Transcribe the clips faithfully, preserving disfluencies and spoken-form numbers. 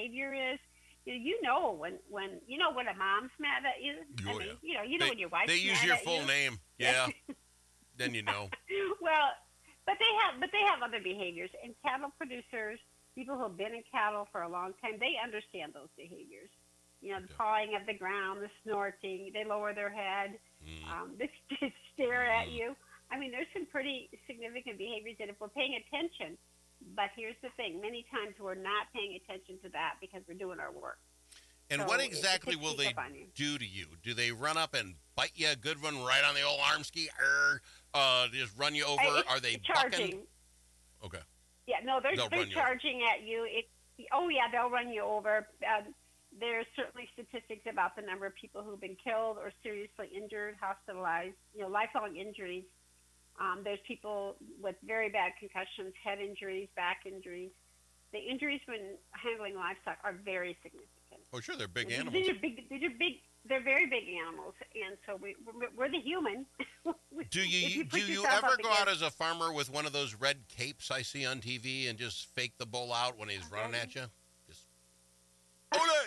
behavior is. You, you know when, when you know when a mom's mad at you. Oh, I mean, yeah. you know, you know they, when your wife's They use mad your at full you. name. Yeah. Then you know. Well, but they have but they have other behaviors. And cattle producers, people who have been in cattle for a long time, they understand those behaviors. You know, the Okay. pawing of the ground, the snorting, they lower their head, Mm. um, they just stare at Mm. you. I mean, there's some pretty significant behaviors that if we're paying attention, but here's the thing, many times we're not paying attention to that because we're doing our work. And So what it- it exactly could will sneak they up on you. do to you? Do they run up and bite you a good one right on the old arm ski? Or uh, just run you over? Uh, it's Are they charging? bucking? Okay. Yeah, no, they're They'll they're run you over. charging at you. It, oh yeah, they'll run you over. Uh, there's certainly statistics about the number of people who've been killed or seriously injured, hospitalized. You know, lifelong injuries. Um, there's people with very bad concussions, head injuries, back injuries. The injuries when handling livestock are very significant. Oh, sure, they're big These- animals. These are big. These are big. They're very big animals, and so we we're, we're the human. Do If you, you put do you yourself ever up go out against- as a farmer with one of those red capes I see on T V and just fake the bull out when he's running at you? Just Ole!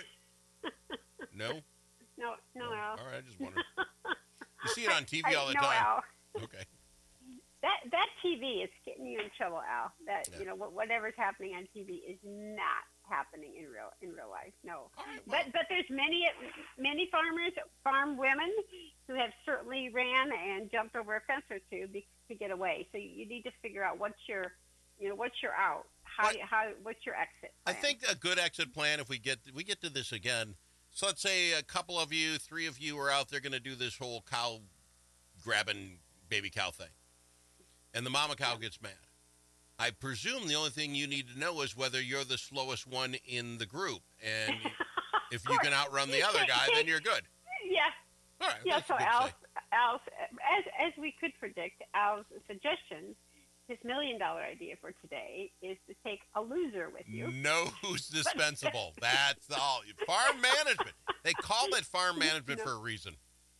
No? No, no, Al. All right, I just wondered. You see it on T V I- all the no, time. Al. Okay. That that T V is getting you in trouble, Al. That Yeah. you know what whatever's happening on T V is not happening in real in real life. No, All right, well. but but there's many many farmers, farm women, who have certainly ran and jumped over a fence or two be, to get away. So you, you need to figure out what's your you know what's your out. How What- you, how what's your exit? I plan? think a good exit plan, if we get we get to this again, so let's say a couple of you, three of you are out there going to do this whole cow grabbing baby cow thing, and the mama cow gets mad. I presume the only thing you need to know is whether you're the slowest one in the group, and if you can outrun the other guy, then you're good. Yeah. All right. Yeah, that's so a good Al's, say. Al's, as, as we could predict, Al's suggestion, his million dollar idea for today, is to take a loser with you. No who's dispensable. That's all. Farm management. They call it farm management No. for a reason.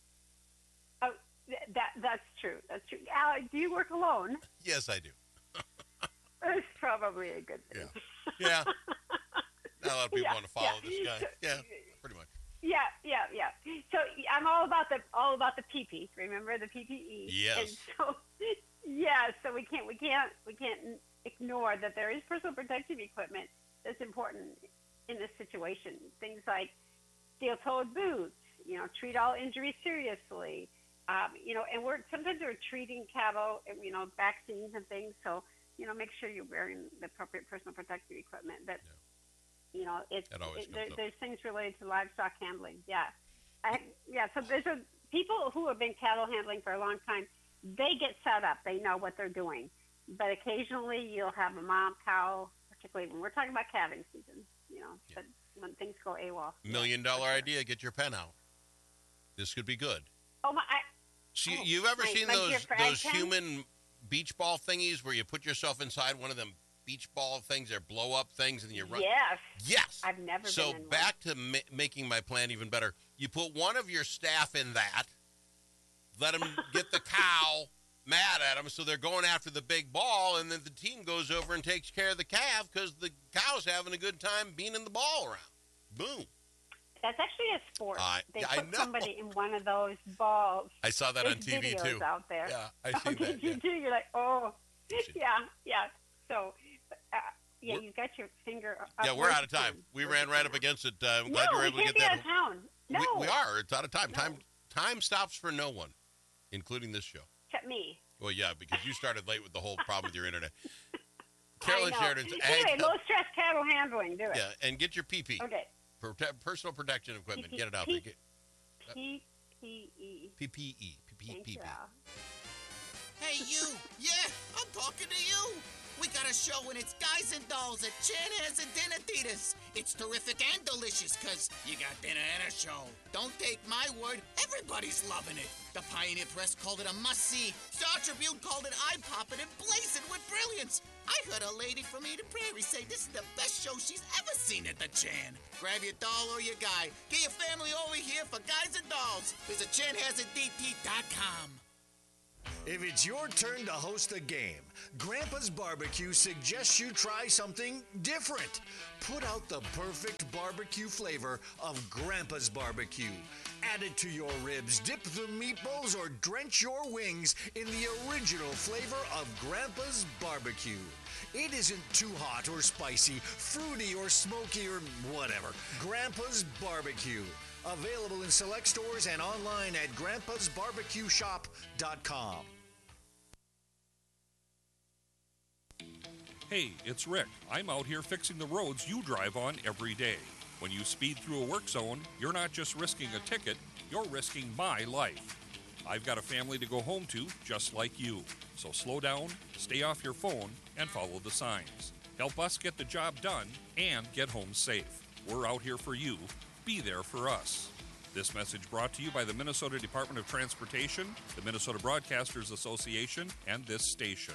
Oh, th- that that's true. That's true. Al, do you work alone? Yes, I do. That's probably a good thing. Yeah. Yeah. Not a lot of people Yeah, want to follow yeah. this guy. So- Yeah, pretty much. Yeah, yeah, yeah. So I'm all about the all about the P P. Remember the P P E? Yes. And so, yeah. So we can't we can't we can't ignore that there is personal protective equipment that's important in this situation. Things like steel-toed boots. You know, treat all injuries seriously. Um, you know, and we're sometimes we're treating cattle. You know, vaccines and things. So you know, make sure you're wearing the appropriate personal protective equipment. That Yeah. you know, it's That always it, there, comes up. there's things related to livestock handling. Yeah, I, yeah. So there's a people who have been cattle handling for a long time. They get set up. They know what they're doing. But occasionally you'll have a mom cow, particularly when we're talking about calving season. You know, Yeah. but when things go AWOL. Million Yeah, dollar for sure. idea. Get your pen out. This could be good. Oh my! I, So you- Oh, you've ever my- seen my dear those friend those pen? human beach ball thingies where you put yourself inside one of them beach ball things, they're blow up things, and you run? yes, Yes. I've never So been in one. back to ma- making my plan even better. You put one of your staff in that, let them get the cow mad at them, so they're going after the big ball, and then the team goes over and takes care of the calf because the cow's having a good time beating the ball around. Boom. That's actually a sport. I- they I put know. somebody in one of those balls. I saw that There's on T V videos too. out there. Yeah, I Oh, see that. did you Yeah. do? You're like, oh, should- yeah, yeah. So, uh, yeah, We're- you've got your finger. Up Yeah, we're out of time. We ran right up against it. Uh, I'm No, glad you were we able to can't get be out that. of town. No, We, we are. It's out of time. No. Time time stops for no one, including this show. except me. Well, yeah, because you started late with the whole problem with your internet. I Carolyn know. Sheridan's Anyway, Ag- low stress cattle handling. Do it. Yeah, and get your P P, Okay. Prote- personal protection equipment. P P Get it out there. P- Get P P E. P P E. P P Thank P you, P. Al. Hey, you! Yeah, I'm talking to you! We got a show and it's Guys and Dolls at Chanhassen and Dinner Theaters. It's terrific and delicious because you got dinner and a show. Don't take my word, everybody's loving it. The Pioneer Press called it a must-see. Star Tribune called it eye-popping and blazing with brilliance. I heard a lady from Eden Prairie say this is the best show she's ever seen at the Chan. Grab your doll or your guy. Get your family over here for Guys and Dolls. Visit Chanhassen D T dot com. If it's your turn to host a game, Grandpa's Barbecue suggests you try something different. Put out the perfect barbecue flavor of Grandpa's Barbecue. Add it to your ribs, dip the meatballs, or drench your wings in the original flavor of Grandpa's Barbecue. It isn't too hot or spicy, fruity or smoky or whatever. Grandpa's Barbecue. Available in select stores and online at grandpas barbecue shop dot com. Hey, it's Rick. I'm out here fixing the roads you drive on every day. When you speed through a work zone, you're not just risking a ticket, you're risking my life. I've got a family to go home to just like you. So slow down, stay off your phone, and follow the signs. Help us get the job done and get home safe. We're out here for you. Be there for us. This message brought to you by the Minnesota Department of Transportation, the Minnesota Broadcasters Association, and this station.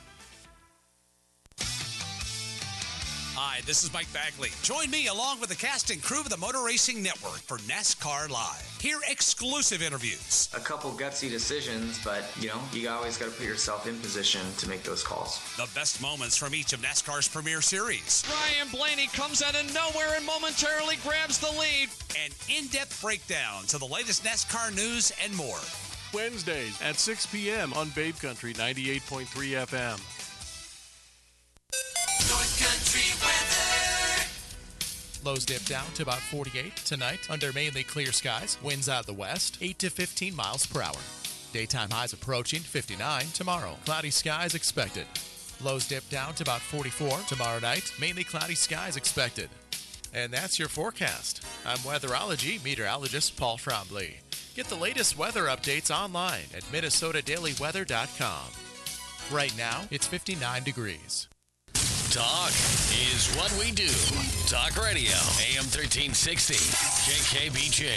Hi, this is Mike Bagley. Join me along with the cast and crew of the Motor Racing Network for NASCAR Live. Hear exclusive interviews. A couple gutsy decisions, but, you know, you always got to put yourself in position to make those calls. The best moments from each of NASCAR's premier series. Ryan Blaney comes out of nowhere and momentarily grabs the lead. And in-depth breakdowns of the latest NASCAR news and more. Wednesdays at six p.m. on Babe Country ninety-eight point three F M. North Country weather. Lows dip down to about forty-eight tonight under mainly clear skies. Winds out of the west, eight to fifteen miles per hour. Daytime highs approaching fifty-nine tomorrow. Cloudy skies expected. Lows dip down to about forty-four tomorrow night. Mainly cloudy skies expected. And that's your forecast. I'm weatherology meteorologist Paul Trombley. Get the latest weather updates online at minnesota daily weather dot com. Right now, it's fifty-nine degrees. Talk is what we do. Talk Radio, A M thirteen sixty, K K B J.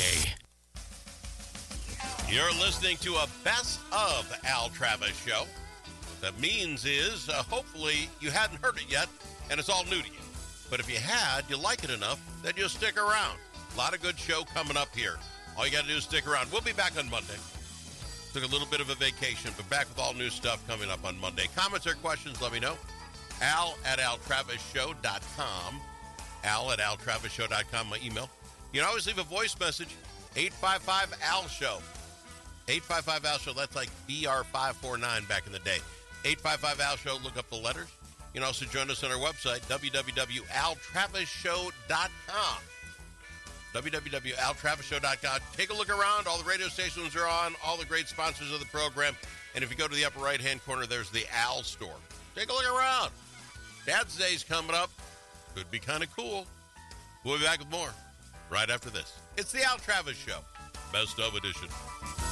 You're listening to a Best of Al Travis show. That means is, uh, hopefully, you hadn't heard it yet, and it's all new to you. But if you had, you like it enough that you'll stick around. A lot of good show coming up here. All you got to do is stick around. We'll be back on Monday. Took a little bit of a vacation, but back with all new stuff coming up on Monday. Comments or questions, let me know. Al at al travis show dot com. Al at al travis show dot com, my email. You can always leave a voice message, eight five five A L show. eight five five A L show, that's like B R five four nine back in the day. eight five five A L show, look up the letters. You can also join us on our website, w w w dot al travis show dot com. w w w dot al travis show dot com. Take a look around. All the radio stations are on, all the great sponsors of the program. And if you go to the upper right-hand corner, there's the Al store. Take a look around. Dad's Day's coming up. Could be kind of cool. We'll be back with more right after this. It's the Al Travis Show, Best of Edition.